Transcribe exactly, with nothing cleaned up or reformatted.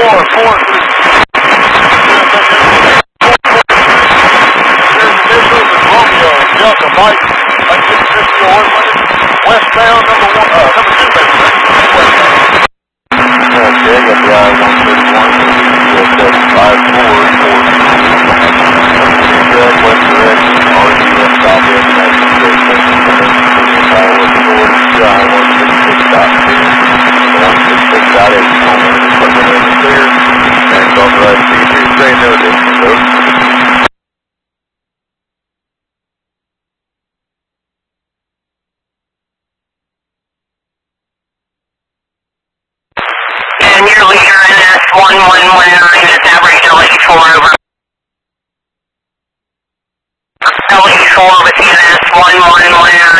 four, four, three. Delta Mike, like six fifty or westbound, number one, uh, number two, baby, westbound. Okay, got the I one thirty-one, five four, four, track, west direction, R D S, southwest, National State, Iowa, Authority, I one sixty-six dot two, one sixty-six dot eight, equipment in the clear, and authorized P three train, no additional code. And your leader N S one one one nine, that's average L eighty-four over. L eighty-four with N S one one one nine.